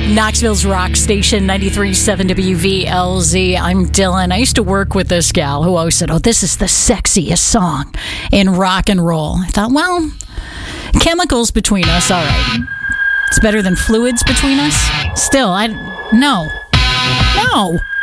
Knoxville's rock station, 93.7 WVLZ. I'm Dylan. I used to work with this gal who always said, this is the sexiest song in rock and roll. I thought, well, chemicals between us, all right. It's better than fluids between us. Still, no.